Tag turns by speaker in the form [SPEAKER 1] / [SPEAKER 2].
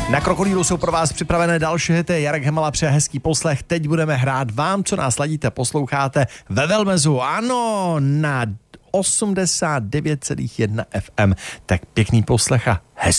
[SPEAKER 1] Na Krokodýlu jsou pro vás připravené další hity. Jarek Hemala přeje hezký poslech. Teď budeme hrát vám, co nás ladíte, posloucháte ve Velmezu. Ano, na 89,1 FM. Tak pěkný poslech a